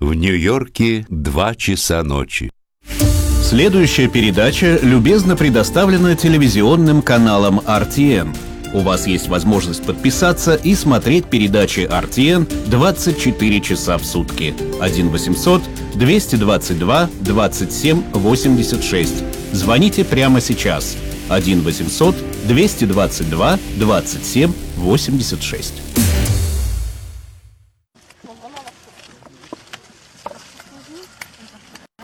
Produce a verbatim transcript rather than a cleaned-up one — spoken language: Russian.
В Нью-Йорке два часа ночи. Следующая передача любезно предоставлена телевизионным каналом эр ти эн. У вас есть возможность подписаться и смотреть передачи эр ти эн двадцать четыре часа в сутки. один восемьсот двести двадцать два двадцать семь восемьдесят шесть. Звоните прямо сейчас. один восемьсот двести двадцать два двадцать семь восемьдесят шесть.